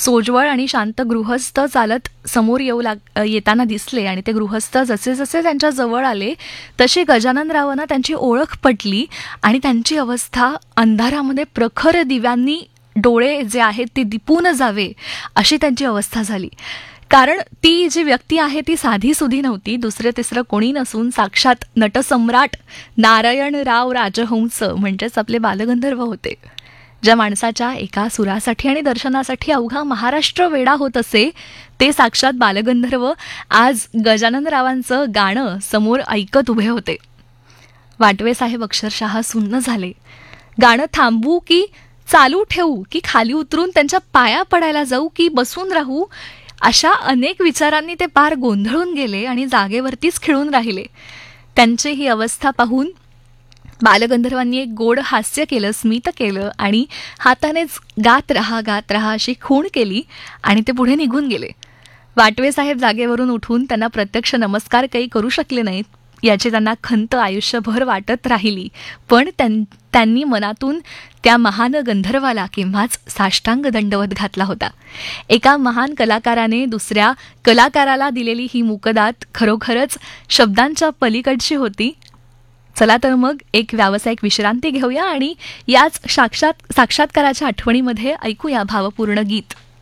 सोज्वळ आणि शांत गृहस्थ चालत समोर येताना दिसले आणि ते गृहस्थ जसे जसे त्यांच्या जवळ आले तशी गजाननरावांना त्यांची ओळख पटली आणि त्यांची अवस्था अंधारामध्ये प्रखर दिव्यांनी डोळे जे आहेत ते दिपून जावे अशी त्यांची अवस्था झाली. कारण ती जी व्यक्ती आहे ती साधी सुधी नव्हती, दुसरं तिसरं कोणी नसून साक्षात नटसम्राट नारायणराव राजहंस म्हणजेच आपले बालगंधर्व होते. ज्या माणसाच्या एका सुरासाठी आणि दर्शनासाठी अवघा महाराष्ट्र वेडा होत असे ते साक्षात बालगंधर्व आज गजाननरावांचं गाणं समोर ऐकत उभे होते. वाटवे साहेब अक्षरशः सुन्न झाले. गाणं थांबवू की चालू ठेवू की खाली उतरून त्यांच्या पाया पडायला जाऊ की बसून राहू, अशा अनेक विचारांनी ते पार गोंधळून गेले आणि जागेवरतीच खिळून राहिले. त्यांची ही अवस्था पाहून बालगंधर्वांनी एक गोड हास्य केलं, स्मित केलं आणि हातानेच गात रहा अशी खूण केली आणि ते पुढे निघून गेले. वाटवे साहेब जागेवरून उठून त्यांना प्रत्यक्ष नमस्कार काही करू शकले नाहीत याची त्यांना खंत आयुष्यभर वाटत राहिली. पण त्यांनी मनातून त्या महान गंधर्वाला केव्हाच साष्टांग दंडवत घातला होता. एका महान कलाकाराने दुसऱ्या कलाकाराला दिलेली ही मुकदात खरोखरच शब्दांच्या पलीकडची होती. चला तर मग एक व्यावसायिक विश्रांती घेऊया आणि याच साक्षात्काराच्या आठवणीमध्ये ऐकूया भावपूर्ण गीत.